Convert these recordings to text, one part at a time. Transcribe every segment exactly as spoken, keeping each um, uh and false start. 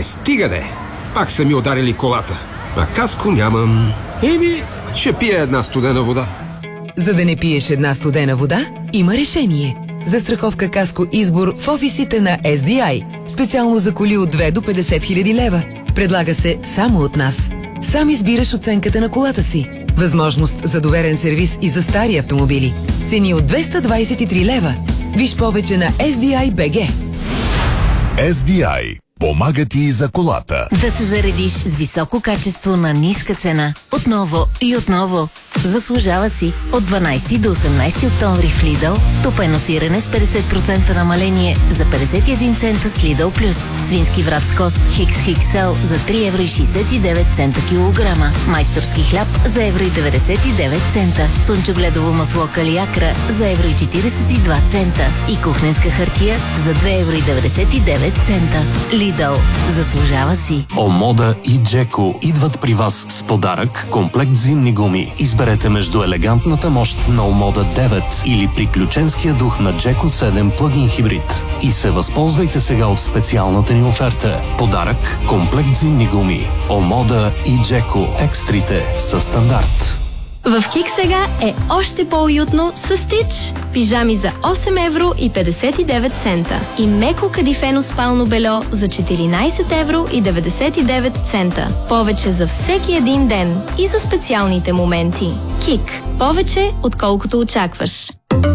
Е, стига де! Пак са ми ударили колата. А каско нямам. Еми, ще пия една студена вода. За да не пиеш една студена вода, има решение. Застраховка Каско Избор в офисите на Ес Ди Ай. Специално за коли от две до петдесет хиляди лева. Предлага се само от нас. Сам избираш оценката на колата си. Възможност за доверен сервис и за стари автомобили. Цени от двеста двадесет и три лева. Виж повече на Ес Ди Ай точка Би Джи. Ес Ди Ай помага ти за колата. Да се заредиш с високо качество на ниска цена. Отново и отново. Заслужава си. От дванадесети до осемнадесети октомври в Lidl топено сирене с петдесет процента намаление за петдесет и един цента с Lidl Plus. Свински врат с кост Хикс Икс Ел за три евро и шейсет и девет цента килограма. Майсторски хляб за евро и деветдесет и девет цента. Слънчогледово масло Калиакра за евро и четиридесет и два цента. И кухненска хартия за две евро и деветдесет и девет цента. Lidl. Заслужава си. Омода и Джеко идват при вас с подарък комплект зимни гуми. Изберете между елегантната мощ на Омода девет или приключенския дух на Джеко седем плагин хибрид. И се възползвайте сега от специалната ни оферта. Подарък комплект зимни гуми. Омода и Джеко екстрите са стандарт. В Кик сега е още по-уютно с Стич. Пижами за осем евро и петдесет и девет цента. И меко кадифено спално бельо за четиринадесет евро и деветдесет и девет цента. Повече за всеки един ден и за специалните моменти. Кик. Повече, отколкото очакваш.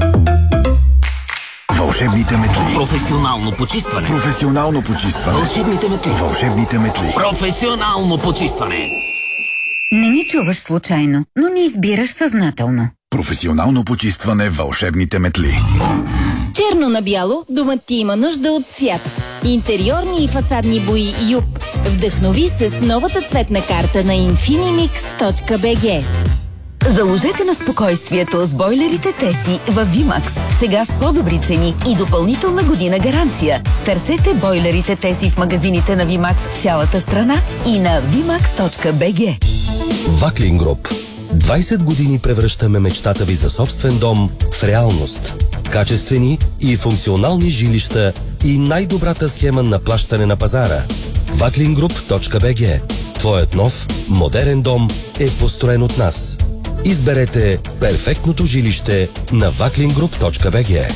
Вълшебните метли. Професионално почистване. Професионално почистване. Вълшебните метли. Вълшебните метли. Професионално почистване. Не ни чуваш случайно, но ни избираш съзнателно. Професионално почистване. Вълшебните метли. Черно на бяло, домът ти има нужда от цвят. Интериорни и фасадни бои Юп. Вдъхнови се с новата цветна карта на инфинимикс точка би джи. Заложете на спокойствието с бойлерите Теси във Вимакс. Сега с по-добри цени и допълнителна година гаранция. Търсете бойлерите Теси в магазините на Вимакс в цялата страна и на вимакс точка би джи. Ваклин Груп. двадесет години превръщаме мечтата ви за собствен дом в реалност. Качествени и функционални жилища и най-добрата схема на плащане на пазара. ваклин груп точка би джи. Твоят нов, модерен дом е построен от нас. Изберете перфектното жилище на ваклин груп точка би джи.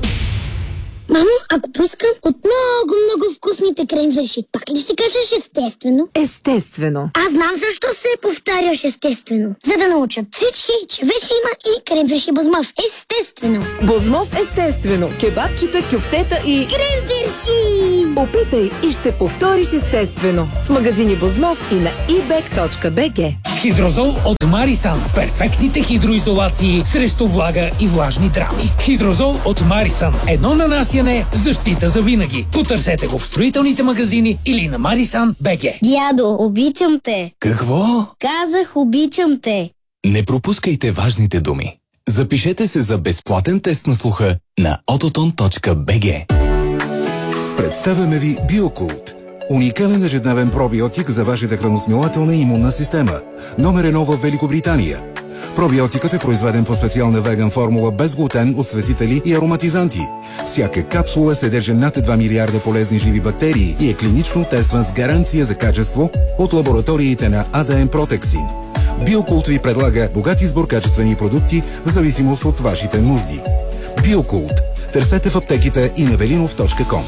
Мамо, ако пускам от много, много вкусните кремвирши, пак ли ще кажеш естествено? Естествено. Аз знам защо се повтаряш естествено. За да научат всички, че вече има и кремвирши Бозмов. Естествено. Бозмов естествено. Кебабчета, кюфтета и... Кремвирши! Опитай и ще повториш естествено. В магазини Бозмов и на и бек точка би джи. Хидрозол от Марисан. Перфектните хидроизолации срещу влага и влажни драми. Хидрозол от Марисан. Едно нанасяне, защита за винаги. Потърсете го в строителните магазини или на марисан точка би джи. Дядо, обичам те. Какво? Казах, обичам те. Не пропускайте важните думи. Запишете се за безплатен тест на слуха на ототон точка би джи. Представяме ви Биокулт. Уникален ежедневен пробиотик за вашата храносмилателна и имунна система. Номер едно в Великобритания. Пробиотикът е произведен по специална веган формула без глутен, осветители и ароматизанти. Всяка капсула съдържа над два милиарда полезни живи бактерии и е клинично тестван с гаранция за качество от лабораториите на ей ди ем Протексин. Биокулт ви предлага богат избор качествени продукти в зависимост от вашите нужди. Биокулт. Търсете в аптеките и на велинов точка ком.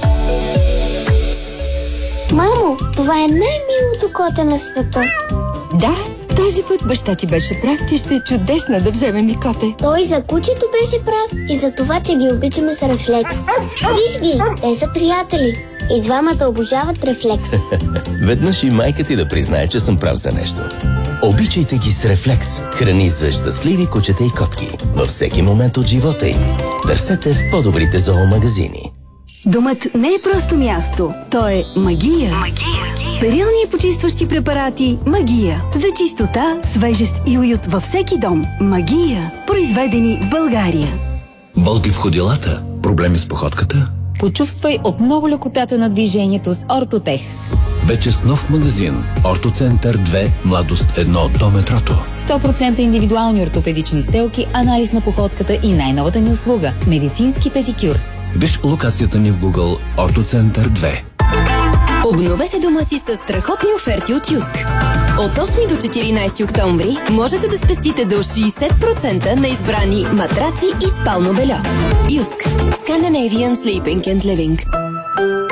Мамо, това е най-милото коте на света. Да, този път баща ти беше прав, че ще е чудесно да вземем и коте. Той за кучето беше прав и за това, че ги обичаме с Рефлекс. Виж ги, те са приятели. И двамата обожават Рефлекс. Веднъж и майка ти да признае, че съм прав за нещо. Обичайте ги с Рефлекс. Храни за щастливи кучета и котки във всеки момент от живота им. Търсете в по-добрите зоомагазини. Домът не е просто място, то е магия. Магия. Перилни и почистващи препарати Магия. За чистота, свежест и уют във всеки дом. Магия. Произведени в България. Болки в ходилата? Проблеми с походката? Почувствай отново лекотата на движението с Ортотех. Вече с нов магазин. Ортоцентър две, младост едно до метрото. сто процента индивидуални ортопедични сделки, анализ на походката и най-новата ни услуга – медицински педикюр. Виж локацията ни в Google Ортоцентър две. Обновете дома си с страхотни оферти от Юск. От осми до четиринайсети октомври можете да спестите до шейсет процента на избрани матраци и спално бельо. Юск. Scandinavian Sleeping and Living.